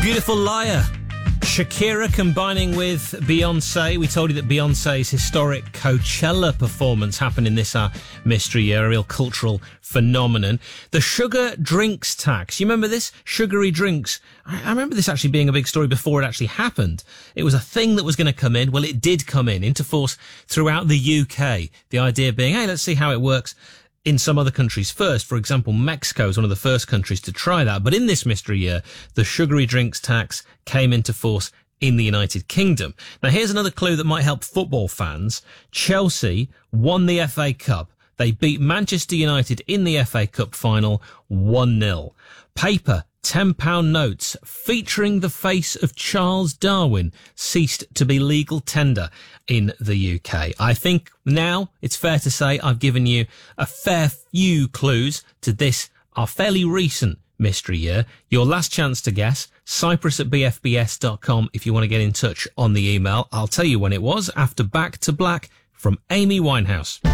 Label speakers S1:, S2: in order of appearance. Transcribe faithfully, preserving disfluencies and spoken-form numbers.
S1: Beautiful Liar. Shakira combining with Beyonce. We told you that Beyonce's historic Coachella performance happened in this uh, mystery year, a real cultural phenomenon. The sugar drinks tax. You remember this? Sugary drinks. I, I remember this actually being a big story before it actually happened. It was a thing that was going to come in. Well, it did come in into force throughout the U K. The idea being, hey, let's see how it works in some other countries first. For example, Mexico is one of the first countries to try that. But in this mystery year, the sugary drinks tax came into force in the United Kingdom. Now, here's another clue that might help football fans. Chelsea won the F A Cup. They beat Manchester United in the F A Cup final one nil. Paper ten pound notes featuring the face of Charles Darwin ceased to be legal tender in the U K. I think now it's fair to say I've given you a fair few clues to this, our fairly recent mystery year. Your last chance to guess, cyprus at b f b s dot com if you want to get in touch on the email. I'll tell you when it was after Back to Black from Amy Winehouse.